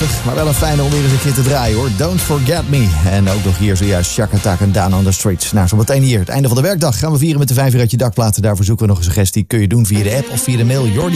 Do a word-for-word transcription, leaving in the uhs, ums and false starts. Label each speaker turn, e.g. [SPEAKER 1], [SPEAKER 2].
[SPEAKER 1] lastig, maar wel een fijne om weer eens een keer te draaien hoor. Don't Forget Me. En ook nog hier zojuist Chaka Attack en Down on the Streets. Nou, zo meteen hier, het einde van de werkdag gaan we vieren met de vijf uur uit je dakplaten. Daarvoor zoeken we nog een suggestie. Kun je doen via de app of via de mail. Jordi